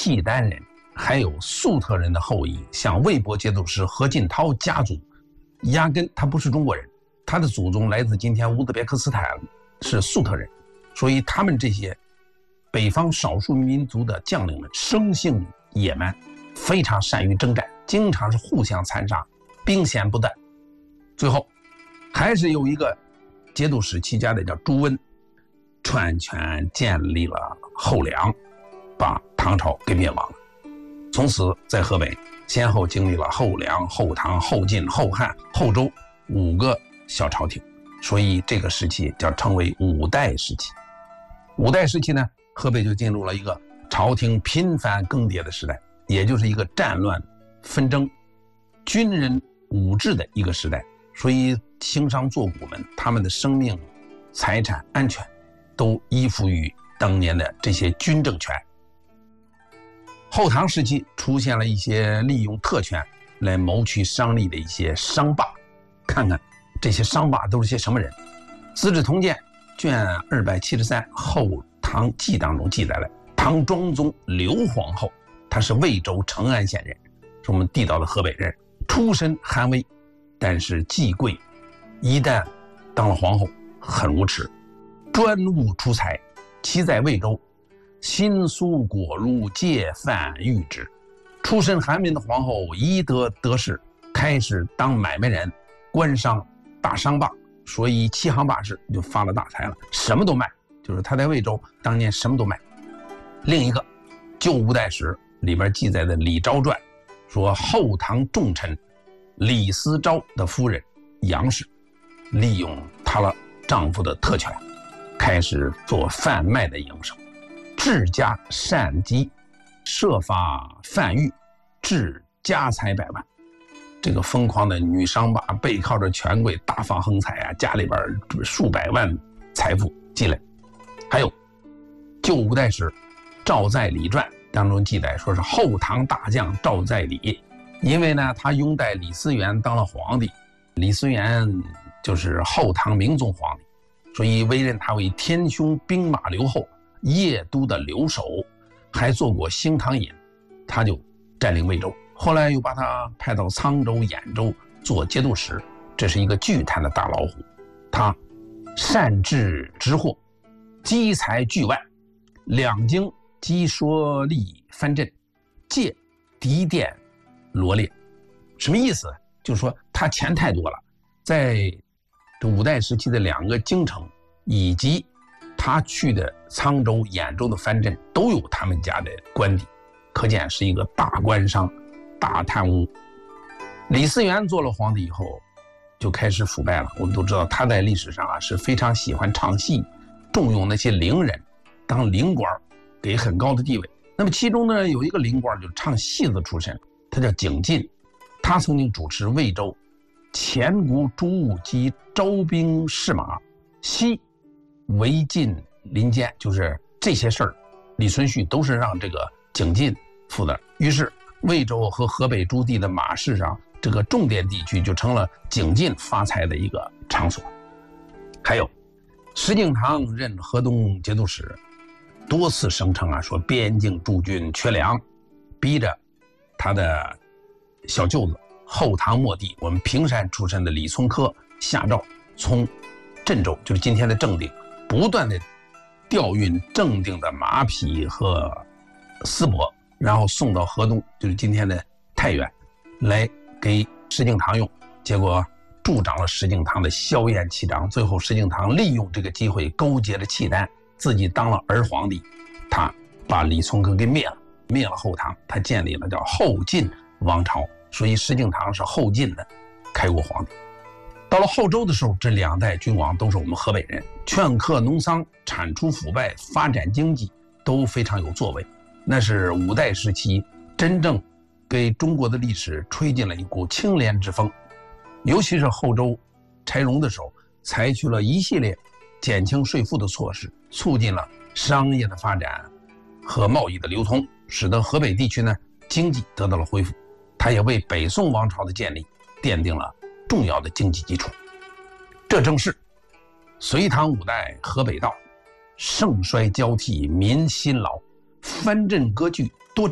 契丹人还有粟特人的后裔，像魏博节度使何进涛家族，压根他不是中国人，他的祖宗来自今天乌兹别克斯坦，是粟特人，所以他们这些北方少数民族的将领们生性野蛮，非常善于征战，经常是互相残杀，兵险不断。最后还是有一个节度使起家的叫朱温，篡权建立了后梁，把唐朝给灭亡了。从此在河北先后经历了后梁、后唐、后晋、后汉、后周5个小朝廷，所以这个时期叫称为5代时期。5代时期呢，河北就进入了一个朝廷频繁更迭的时代，也就是一个战乱纷争、军人武治的一个时代。所以兴商作贾们，他们的生命、财产安全都依附于当年的这些军政权。后唐时期出现了一些利用特权来谋取商利的一些商霸，看看这些商霸都是些什么人。《资治通鉴》卷273后唐纪当中记载了，唐庄宗刘皇后，她是魏州成安县人，是我们地道的河北人，出身寒微，但是既贵，一旦当了皇后很无耻，专务出财，其在魏州新酥果乳皆贩御之。出身寒门的皇后宜得势，开始当买卖人，官商大商霸，所以七行霸市就发了大财了，什么都卖，就是他在魏州当年什么都卖。另一个旧5代史里边记载的李昭传说，后唐重臣李思昭的夫人杨氏利用她了丈夫的特权，开始做贩卖的营生，治家善积，设法贩御，致家财百万。这个疯狂的女商霸背靠着权贵大放横财啊，家里边数百万财富积累。还有旧5代史赵在礼传当中记载说，是后唐大将赵在礼，因为呢他拥戴李思源当了皇帝，李思源就是后唐明宗皇帝，所以委任他为天兄兵马留后、邺都的留守，还做过兴唐尹，他就占领魏州。后来又把他派到沧州、兖州做节度使，这是一个巨贪的大老虎。他善治直货，积财巨万，两京积说利藩镇，借敌店罗列。什么意思？就是说他钱太多了，在这5代时期的2个京城以及他去的沧州、兖州的藩镇都有他们家的官邸，可见是一个大官商、大贪污。李思源做了皇帝以后就开始腐败了。我们都知道他在历史上是非常喜欢唱戏，重用那些伶人当伶官，给很高的地位。那么其中呢有一个伶官就唱戏子出身，他叫景进，他曾经主持魏州前国诸务及招兵试马，西围禁临监，就是这些事儿李存勖都是让这个景进负责。于是魏州和河北诸地的马市上，这个重点地区就成了景进发财的一个场所。还有石敬瑭任河东节度使，多次声称说边境驻军缺粮，逼着他的小舅子后唐末帝我们平山出身的李从珂下诏，从镇州，就是今天的正定，不断的调运正定的马匹和丝帛，然后送到河东，就是今天的太原，来给石敬瑭用。结果助长了石敬瑭的硝烟气张，最后石敬瑭利用这个机会勾结了契丹，自己当了儿皇帝，他把李从珂给灭了，灭了后唐，他建立了叫后晋王朝。所以石敬瑭是后晋的开国皇帝。到了后周的时候，这2代君王都是我们河北人，劝课农桑，铲除腐败，发展经济都非常有作为。那是5代时期真正给中国的历史吹进了一股清廉之风。尤其是后周柴荣的时候，采取了一系列减轻税负的措施，促进了商业的发展和贸易的流通，使得河北地区呢经济得到了恢复。他也为北宋王朝的建立奠定了重要的经济基础。这正是隋唐5代河北道，盛衰交替民辛劳，藩镇割据多